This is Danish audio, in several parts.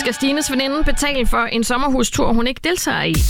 skal Stines veninde betale for en sommerhustur, hun ikke deltager i.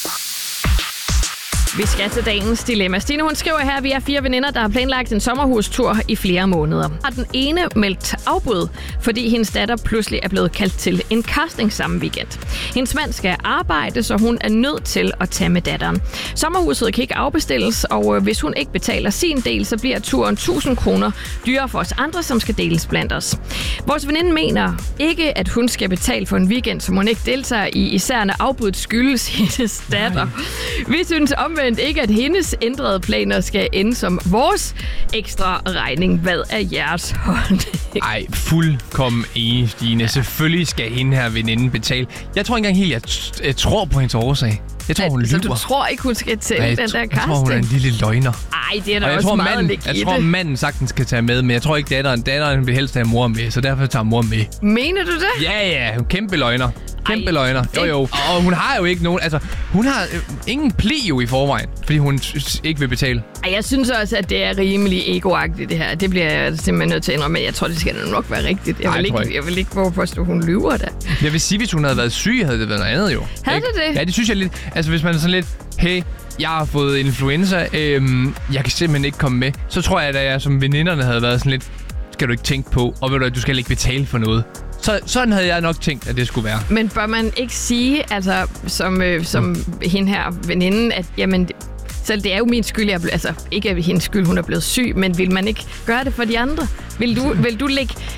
Vi skal til dagens dilemma. Stine, hun skriver her, at vi er 4 veninder, der har planlagt en sommerhustur i flere måneder. Har den ene meldt afbud, fordi hendes datter pludselig er blevet kaldt til en casting samme weekend. Hendes mand skal arbejde, så hun er nødt til at tage med datteren. Sommerhuset kan ikke afbestilles, og hvis hun ikke betaler sin del, så bliver turen 1000 kroner dyrere for os andre, som skal deles blandt os. Vores veninde mener ikke, at hun skal betale for en weekend, som hun ikke deltager i, især når afbuddet skyldes hendes datter. Vi synes omvendt ikke, at hendes ændrede planer skal ende som vores ekstra regning. Hvad er jeres holdning? Ej, fuldkommen enig, Stine. Selvfølgelig skal hende her veninde betale. Jeg tror ikke engang helt, jeg tror på hendes årsag. Jeg tror, hun lyver. Så du tror ikke, hun skal til den der casting? Jeg tror, hun er en lille løgner. Ej, det er da også meget lidt. Jeg tror, manden sagtens kan tage med, men jeg tror ikke, datteren vil helst have mor med, så derfor tager mor med. Mener du det? Ja, kæmpe løgner. Kæmpe løgner. Jo. Og hun har jo ikke nogen... Altså, hun har ingen pli jo i forvejen, fordi hun ikke vil betale. Ej, jeg synes også, at det er rimelig egoagtigt, det her. Det bliver jeg simpelthen nødt til at indrømme, men jeg tror, det skal nok være rigtigt. Jeg vil ikke våge påstå, hun lyver da. Jeg vil sige, hvis hun havde været syg, havde det været noget andet jo. Havde det det? Ja, det synes jeg lidt... Altså, hvis man er sådan lidt... Hey, jeg har fået influenza. Jeg kan simpelthen ikke komme med. Så tror jeg, at jeg som veninderne havde været sådan lidt... Skal du ikke tænke på, og ved du skal ikke betale for noget. Sådan havde jeg nok tænkt, at det skulle være. Men bør man ikke sige, altså, som hende her veninden, at jamen, så det er jo min skyld, altså ikke af hendes skyld, hun er blevet syg, men vil man ikke gøre det for de andre? Vil du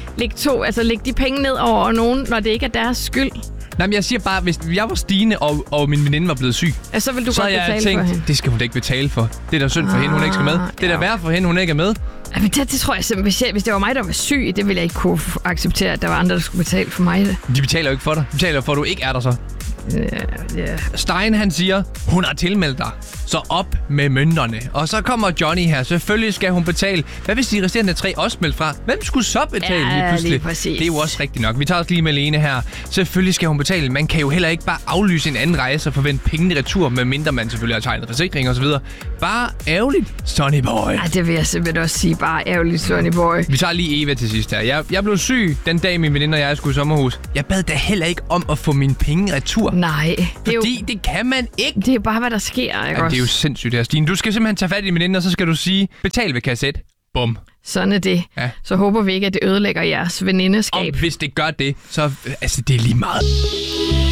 lægge de penge ned over nogen, når det ikke er deres skyld? Nej, men jeg siger bare, hvis jeg var Stine, og min veninde var blevet syg, ja, så vil du så godt betale tænkt, for hende. Det skal hun da ikke betale for. Det er da synd for hende, hun ikke skal med. Det er da værd for hende, hun ikke er med. Men det tror jeg simpelthen, hvis det var mig, der var syg, det ville jeg ikke kunne acceptere, at der var andre, der skulle betale for mig. Det. De betaler jo ikke for dig. De betaler for, at du ikke er der så. Yeah. Stein, han siger, hun har tilmeldt dig. Så op med mønterne. Og så kommer Johnny her. Selvfølgelig skal hun betale. Hvad hvis de resterende 3 også meldt fra? Hvem skulle så betale lige pludselig? Lige præcis. Det er jo også rigtigt nok. Vi tager os lige med Lene her. Selvfølgelig skal hun betale. Man kan jo heller ikke bare aflyse en anden rejse og forvente pengene retur, medmindre man selvfølgelig har tegnet forsikring og så videre. Bare ærgerligt, Sonny Boy. Ej, det vil jeg simpelthen også sige. Bare ærgerligt, Sonny Boy. Vi tager lige Eva til sidst her. Jeg blev syg den dag, min veninde og jeg skulle i sommerhus. Jeg bad da heller ikke om at få mine penge retur. Nej. Fordi det kan man ikke. Det er bare, hvad der sker, ikke også? Det er jo sindssygt her, Stine. Du skal simpelthen tage fat i din veninde, og så skal du sige, betal ved kasse 1. Bum. Sådan er det. Ja. Så håber vi ikke, at det ødelægger jeres venindeskab. Og hvis det gør det, så det er lige meget.